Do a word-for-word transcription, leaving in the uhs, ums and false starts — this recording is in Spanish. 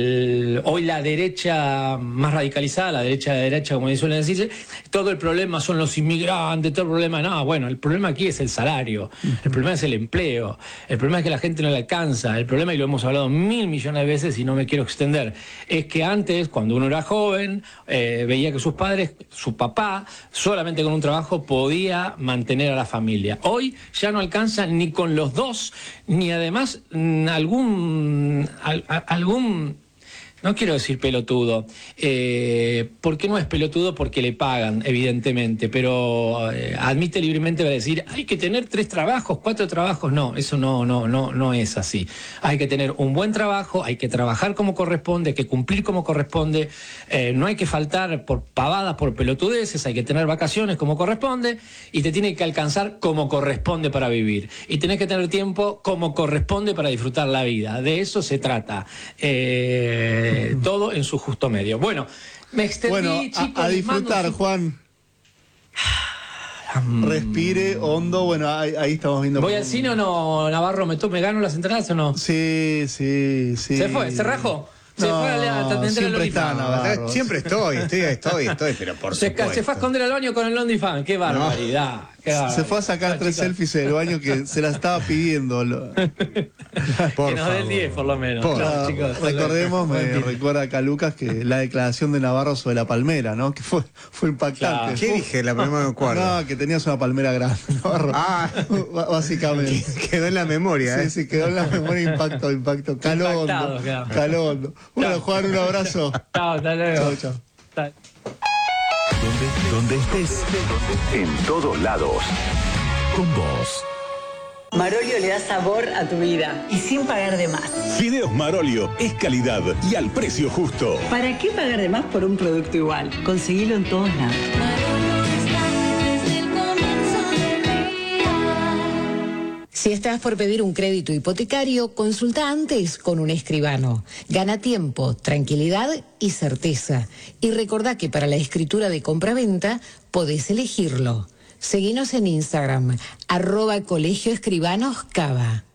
El, hoy la derecha más radicalizada, la derecha de derecha, como suelen decirse, todo el problema son los inmigrantes, todo el problema, no, bueno, el problema aquí es el salario, el problema es el empleo, el problema es que la gente no le alcanza, el problema, y lo hemos hablado mil millones de veces y no me quiero extender, es que antes, cuando uno era joven, eh, veía que sus padres, su papá, solamente con un trabajo podía mantener a la familia. Hoy ya no alcanza ni con los dos, ni además algún, al, algún no quiero decir pelotudo, eh, porque no es pelotudo porque le pagan, evidentemente, pero eh, admite libremente para decir, hay que tener tres trabajos, cuatro trabajos. No, eso no, no, no, no es así. Hay que tener un buen trabajo, hay que trabajar como corresponde, hay que cumplir como corresponde, eh, no hay que faltar por pavadas, por pelotudeces, hay que tener vacaciones como corresponde y te tiene que alcanzar como corresponde para vivir. Y tenés que tener tiempo como corresponde para disfrutar la vida. De eso se trata. Eh, todo en su justo medio. Bueno, me extendí, bueno, chicos. A, a disfrutar, mando... Juan. Respire hondo. Bueno, ahí, ahí estamos viendo. ¿Voy al cine o no, Navarro? ¿Me, ¿Me gano las entradas o no? Sí, sí, sí. ¿Se fue? ¿Se rajó? Se no, fue a atender siempre al está, OnlyFans. no, siempre estoy, estoy, estoy, estoy, pero por se, supuesto. Se fue a esconder al baño con el OnlyFans. ¡Qué barbaridad! No. Qué barbaridad. Se fue a sacar no, tres chicos. selfies del baño que se la estaba pidiendo. Lo... que nos dé el diez, por lo menos. Por, claro, chicos, recordemos, me recuerda acá Lucas, que la declaración de Navarro sobre la palmera, ¿no? Que fue, fue impactante. Claro. ¿Qué dije? La primera me acuerdo. No, que tenías una palmera grande, Navarro. Ah, básicamente. Quedó en la memoria, ¿eh? Sí, sí, quedó en la memoria, impacto, impacto. Calondo. Calondo. Bueno, Juan, un abrazo. Chao, hasta luego. Chao, chao. Donde, donde estés, en todos lados, con vos. Marolio le da sabor a tu vida y sin pagar de más. Fideos Marolio es calidad y al precio justo. ¿Para qué pagar de más por un producto igual? Conseguilo en todos lados. Si estás por pedir un crédito hipotecario, consulta antes con un escribano. Gana tiempo, tranquilidad y certeza. Y recordá que para la escritura de compraventa podés elegirlo. Seguinos en Instagram, arroba Colegio Escribanos Cava.